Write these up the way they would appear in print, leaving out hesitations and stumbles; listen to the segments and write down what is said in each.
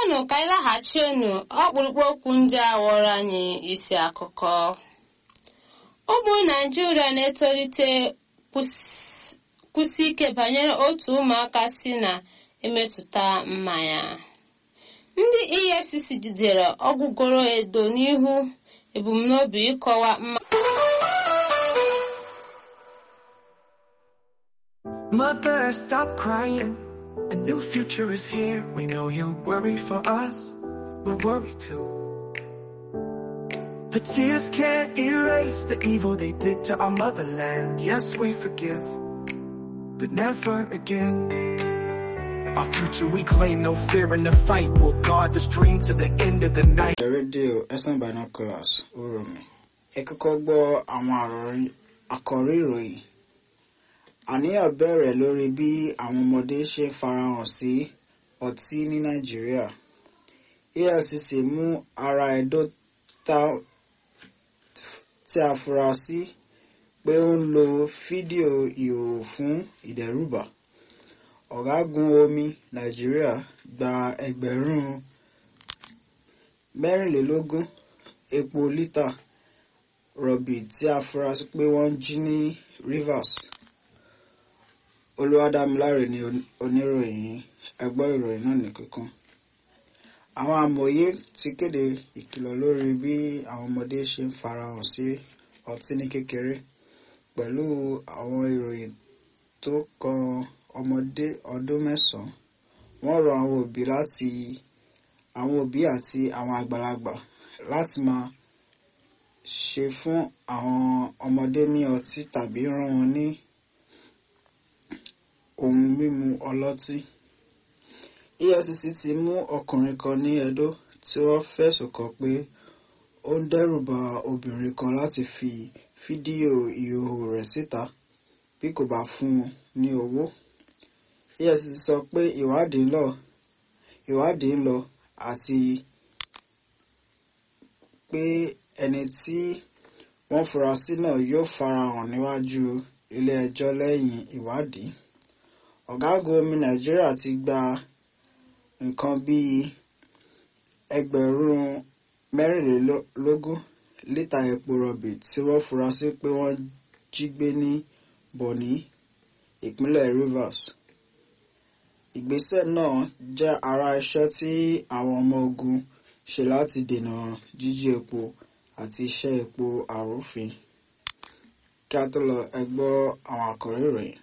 ngwanụ ka anyị laghachienu ọkpụrụkpụ okwu ndị a ghọrọ anyị isi akụkọ. Ụmụ Naịjirịa na-etolite kwụsị ike banyere otu ụmụaka si na-emetụta mmanya. Ndị EFCC jidere ọgwụgoro edo n'ihu ebumnobi ịkọwa Mother, stop crying. A new future is here. We know you worry for us. We're worried too. But tears can't erase the evil they did to our motherland. Yes, we forgive, but never again. Our future we claim, no fear in the fight. We'll guard the stream to the end of the night. The radio, SM Binoculars, Urumi. Ekokogbo àwọn àkòrí ìròyìn. Àníyàn bẹ̀rẹ̀ lórí bí àwọn ọmọdé ṣe farahàn sí ọtí ní Nàìjíríà. EFCC mú ara Ẹdó tí a fura sí pé ó ń lo fídíò ìhòòhò fún ìdẹ́rùbà. Ọ̀gágun omi Nàìjíríà gba ẹgbẹ̀rún 24 epo lítà rọ̀bì tí a fura sí pé wọ́n jí ní Rivers. Olúwadámiláre ni oníròyìn ẹgbọ́ ìròyìn náà ní kíkún. Àwọn amòye ti kéde ìkìlọ̀ lórí bí àwọn ọmọdé ṣe ń farahàn sí ọtí ní kékeré pẹ̀lú àwọn ìròyìn tó kan ọmọdé ọdún 9. Wọ́n rọ àwọn òbí àti àwọn àgbàlagbà láti máa ṣe fún àwọn ọmọdé ní ọtí tàbí rán wọn ní ohun mímu ọlọ́tí. EFCC ti mú ọkùnrin kan ní Ẹdó tí wọ́n fẹ̀sùn kàn pé ó ń dẹ́rùbà obìnrin kan láti fi fídíò ìhòòhò rẹ̀ síta bí kò bá fún un ní owó. EFCC sọ pé ìwádìí ń lọ àti pé ẹni tí wọ́n fura sí náà yóò farahàn níwájú ilé ẹjọ́ lẹ́yìn ìwádìí. Ọ̀gágun omi Nàìjíríà ti gba nǹkan bíi ẹgbẹ̀rún 24 lítà epo rọ̀bì tí wọ́n fura sí pé wọ́n jí gbé ní Bonny, ìpínlẹ̀ Rivers. Ìgbésẹ̀ náà jẹ́ ara iṣẹ́ tí àwọn ọmọ ogun ṣe láti dènà jíjí epo àti iṣẹ́ epo àrúfin. Kí a tó lọ, ẹ gbọ́ àwọn àkòrí ìròyìn.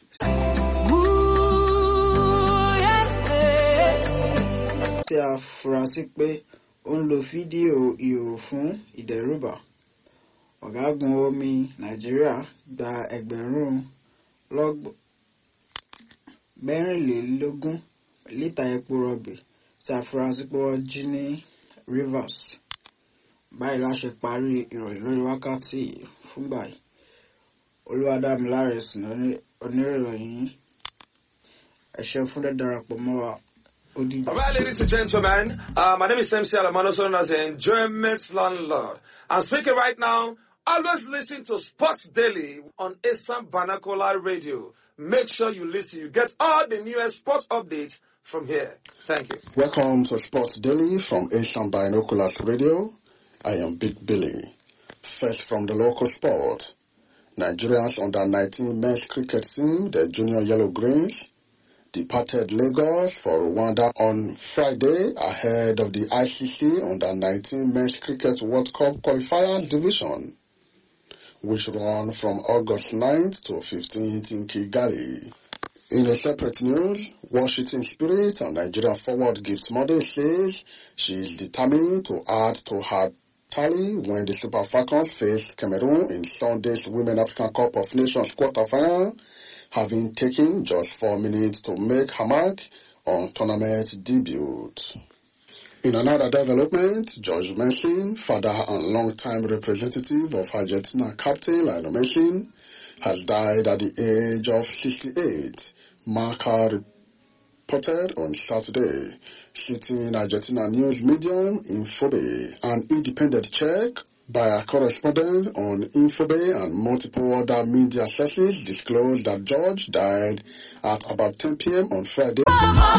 Tí a fura sí pé ó ń lo fídíò ìhòòhò fún ìdẹ́rùbà. Ọ̀gágun omi Nàìjíríà gba ẹgbẹ̀rún 24 lítà epo rọ̀bì tí a fura sí pé wọ́n jí ní Rivers. Báyìí la ṣe parí ìròyìn lórí wákàtí fúngbà yìí. Olúwadámiláre sì ní oníròyìn. Ẹ ṣé fún dídarapọ̀ mọ́ wa. All right, ladies and gentlemen, my name is MC Alamano, known as the Enjoyment Landlord. I'm speaking right now. Always listen to Sports Daily on Assam Binocular Radio. Make sure you listen. You get all the newest sports updates from here. Thank you. Welcome to Sports Daily from Assam Binoculars Radio. I am Big Billy. First from the local sport. Nigerians under-19 men's cricket team, the Junior Yellow Greens, departed Lagos for Rwanda on Friday ahead of the ICC under-19 men's cricket World Cup qualifiers division, which run from August 9th to 15th in Kigali. In a separate news, Washington Spirit and Nigerian forward Gift Monday says she is determined to add to her tally when the Super Falcons face Cameroon in Sunday's Women African Cup of Nations quarterfinal, having taken just 4 minutes to make her mark on tournament debut. In another development, George Mason, father and long-time representative of Argentina captain Lionel Messi, has died at the age of 68, Marca reported on Saturday, citing Argentina news medium Infobae. An independent check by a correspondent on Infobae and multiple other media sources disclosed that George died at about 10 p.m. on Friday.